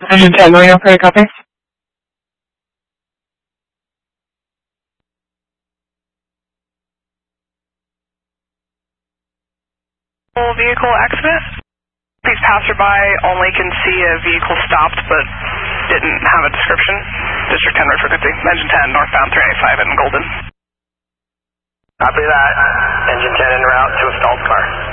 110 Marino for a copy. Vehicle accident. These passerby only can see a vehicle stopped but didn't have a description. District 10 for 50. Engine 10 northbound 385 in Golden. Copy that. Engine 10 en route to a stalled car.